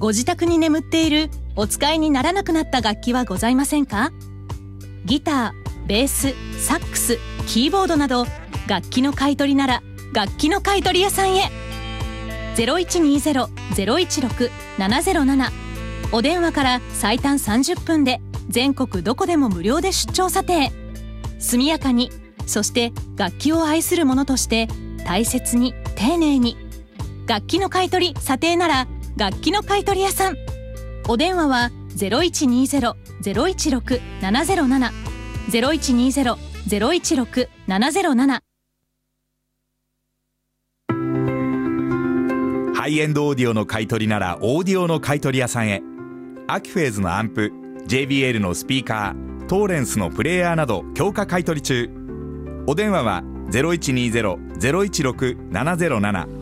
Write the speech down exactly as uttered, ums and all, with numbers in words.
ご自宅に眠っているお使いにならなくなった楽器はございませんか？ギター、ベース、サックス、キーボードなど楽器の買い取りなら楽器の買い取り屋さんへ。 ゼロいちにゼロ ゼロいちろく ななゼロなな お電話から最短さんじゅっぷんで全国どこでも無料で出張査定。速やかに、そして楽器を愛する者として大切に丁寧に。楽器の買い取り査定なら楽器の買い取り屋さん。お電話は ゼロいちにゼロ ゼロいちろく ななゼロなな ゼロいちにゼロ ゼロいちろく ななゼロなな。 ハイエンドオーディオの買い取りならオーディオの買い取り屋さんへ。アキフェーズのアンプ、 ジェイビーエル のスピーカー、トーレンスのプレイヤーなど強化買い取り中。お電話は ゼロいちにゼロ ゼロいちろく ななゼロなな